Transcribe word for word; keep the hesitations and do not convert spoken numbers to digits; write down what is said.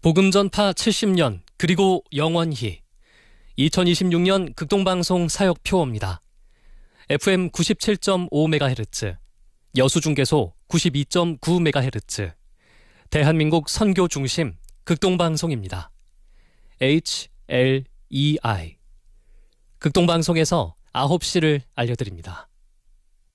복음전파 칠십 년 그리고 영원히 이천이십육 년 극동방송 사역표입니다. 에프엠 구십칠 점 오 메가헤르츠, 여수중계소 구십이 점 구 메가헤르츠, 대한민국 선교 중심 극동방송입니다. 에이치 엘 이 아이 극동방송에서 아홉 시를 알려드립니다.